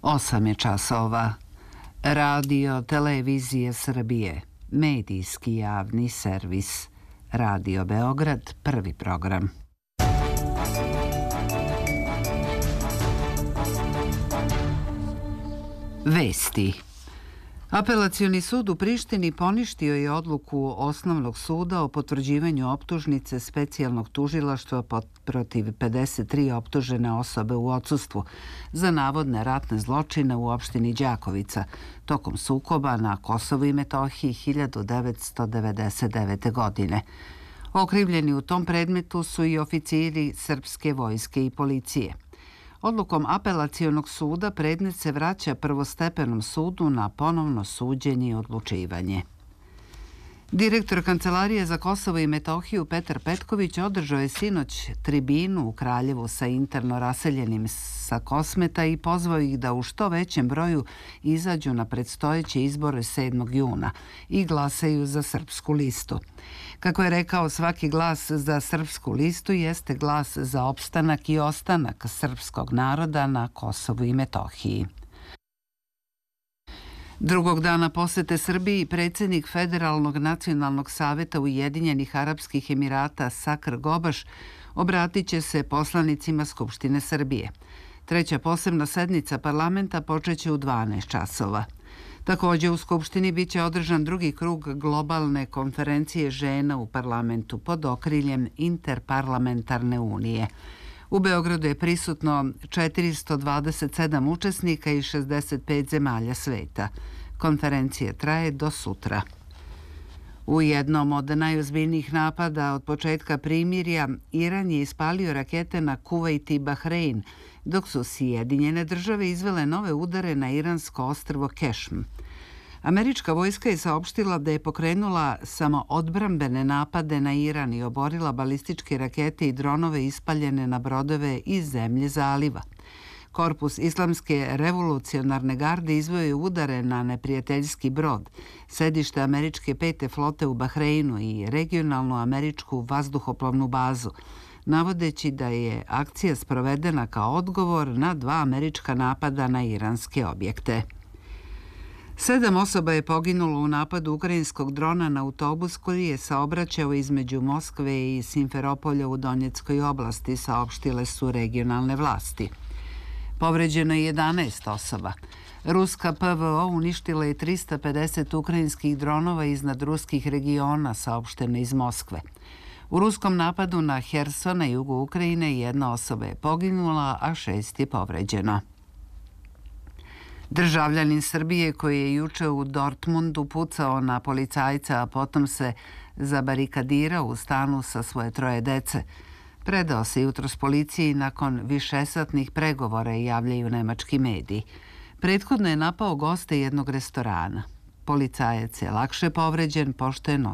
8 je časova. Radio Televizije Srbije. Medijski javni servis. Radio Beograd, prvi program. Vesti. Apelacioni sud u Prištini poništio je odluku Osnovnog suda o potvrđivanju optužnice specijalnog tužilaštva protiv 53 optužene osobe u odsustvu za navodne ratne zločine u opštini Đakovica tokom sukoba na Kosovu i Metohiji 1999. godine. Okrivljeni u tom predmetu su i oficiri srpske vojske i policije. Odlukom apelacionog suda predmet se vraća prvostepenom sudu na ponovno suđenje i odlučivanje. Direktor Kancelarije za Kosovo i Metohiju Petar Petković održao je sinoć tribinu u Kraljevu sa interno raseljenim sa Kosmeta i pozvao ih da u što većem broju izađu na predstojeće izbore 7. juna i glasaju za Srpsku listu. Kako je rekao, svaki glas za Srpsku listu jeste glas za opstanak i ostanak srpskog naroda na Kosovu i Metohiji. Drugog dana posete Srbiji predsjednik Federalnog nacionalnog saveta Ujedinjenih Arapskih Emirata Sakr Gobaš obratit će se poslanicima Skupštine Srbije. Treća posebna sednica parlamenta počeće u 12 časova. Također u Skupštini biće održan drugi krug globalne konferencije žena u parlamentu pod okriljem Interparlamentarne unije. U Beogradu je prisutno 427 učesnika iz 65 zemalja sveta. Konferencija traje do sutra. U jednom od najozbiljnijih napada od početka primirja, Iran je ispalio rakete na Kuvajt i Bahrein, dok su Sjedinjene države izvele nove udare na iransko ostrvo Kešm. Američka vojska je saopštila da je pokrenula samo odbrambene napade na Iran i oborila balističke rakete i dronove ispaljene na brodove iz zemlje zaliva. Korpus Islamske revolucionarne garde izveo je udare na neprijateljski brod, sedište američke 5. flote u Bahreinu i regionalnu američku vazduhoplovnu bazu, navodeći da je akcija sprovedena kao odgovor na 2 američka napada na iranske objekte. 7 osoba je poginulo u napadu ukrajinskog drona na autobus koji je saobraćao između Moskve i Simferopolja u Donjeckoj oblasti, saopštile su regionalne vlasti. Povređeno je 11 osoba. Ruska PVO uništila je 350 ukrajinskih dronova iznad ruskih regiona, saopšteno iz Moskve. U ruskom napadu na Herson na jugu Ukrajine 1 osoba je poginula, a 6 je povređeno. Državljanin Srbije koji je juče u Dortmundu pucao na policajca, a potom se zabarikadirao u stanu sa svoje 3 dece, predao se jutros policiji nakon višesatnih pregovora, javljaju nemački mediji. Prethodno je napao goste jednog restorana. Policajac je lakše povređen pošto je